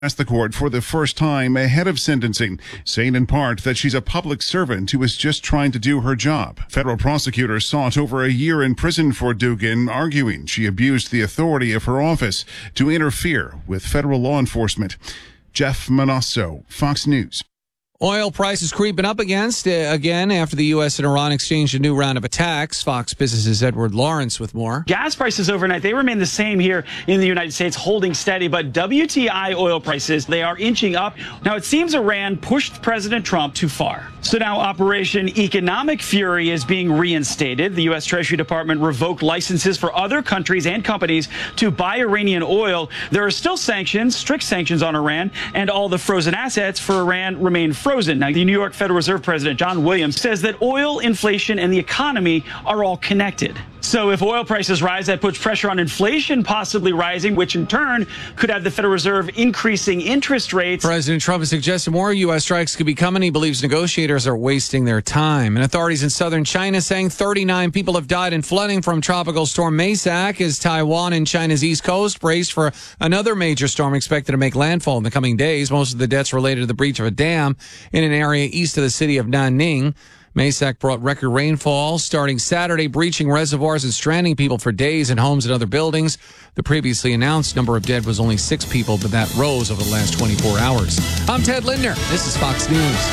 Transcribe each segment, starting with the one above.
asked the court for the first time ahead of sentencing, saying in part that she's a public servant who is just trying to do her job. Federal prosecutors sought over a year in prison for Dugin, arguing she abused the authority of her office to interfere with federal law enforcement. Jeff Manasso, Fox News. Oil prices creeping up again after the U.S. and Iran exchanged a new round of attacks. Fox Business' Edward Lawrence with more. Gas prices overnight, they remain the same here in the United States, holding steady. But WTI oil prices, they are inching up. Now, it seems Iran pushed President Trump too far. So now Operation Economic Fury is being reinstated. The U.S. Treasury Department revoked licenses for other countries and companies to buy Iranian oil. There are still sanctions, strict sanctions on Iran, and all the frozen assets for Iran remain frozen. Now, the New York Federal Reserve President John Williams says that oil, inflation, and the economy are all connected. So if oil prices rise, that puts pressure on inflation possibly rising, which in turn could have the Federal Reserve increasing interest rates. President Trump has suggested more U.S. strikes could be coming. He believes negotiators are wasting their time. And authorities in southern China saying 39 people have died in flooding from Tropical Storm Maysak as Taiwan and China's east coast brace for another major storm expected to make landfall in the coming days. Most of the deaths related to the breach of a dam in an area east of the city of Nanning. Maysak brought record rainfall starting Saturday, breaching reservoirs and stranding people for days in homes and other buildings. The previously announced number of dead was only 6 people, but that rose over the last 24 hours. I'm Ted Lindner. This is Fox News.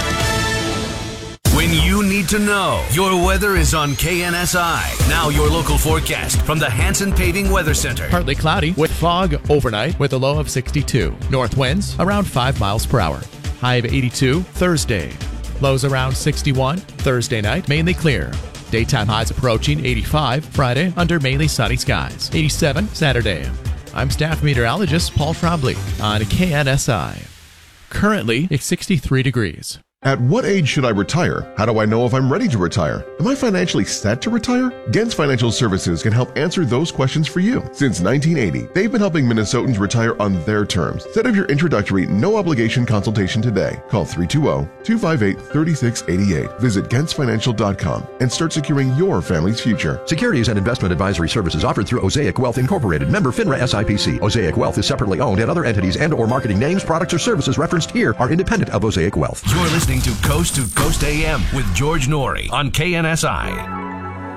When you need to know, your weather is on KNSI. Now your local forecast from the Hanson Paving Weather Center. Partly cloudy with fog overnight with a low of 62. North winds around 5 miles per hour. High of 82 Thursday. Lows around 61 Thursday night, mainly clear. Daytime highs approaching 85 Friday under mainly sunny skies. 87 Saturday. I'm staff meteorologist Paul Trombley on KNSI. Currently, it's 63 degrees. At what age should I retire? How do I know if I'm ready to retire? Am I financially set to retire? Gens Financial Services can help answer those questions for you. Since 1980, they've been helping Minnesotans retire on their terms. Set up your introductory, no-obligation consultation today. Call 320-258-3688. Visit GentsFinancial.com and start securing your family's future. Securities and investment advisory services offered through Osaic Wealth Incorporated. Member FINRA SIPC. Osaic Wealth is separately owned, and other entities and or marketing names, products, or services referenced here are independent of Osaic Wealth. You're listening to Coast AM with George Norrie on KNSI.